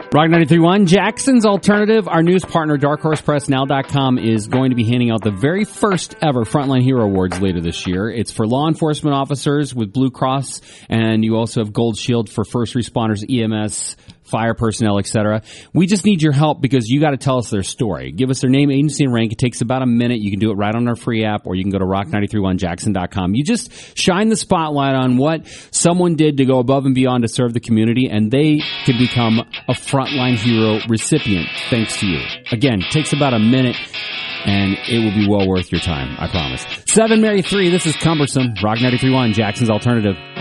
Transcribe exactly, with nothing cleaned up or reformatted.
Rock ninety-three point one, Jackson's Alternative. Our news partner, dark horse press now dot com, is going to be handing out the very first ever Frontline Hero Awards later this year. It's for law enforcement officers with Blue Cross, and you also have Gold Shield for first responders, E M S, fire personnel, et cetera. We just need your help because you got to tell us their story. Give us their name, agency, and rank. It takes about a minute. You can do it right on our free app, or you can go to rock ninety-three point one jackson dot com. You just shine the spotlight on what someone did to go above and beyond to serve the community, and they can become a Frontline Hero recipient thanks to you. Again, it takes about a minute, and it will be well worth your time, I promise. seven Mary three, this is Cumbersome. Rock ninety-three point one, Jackson's Alternative.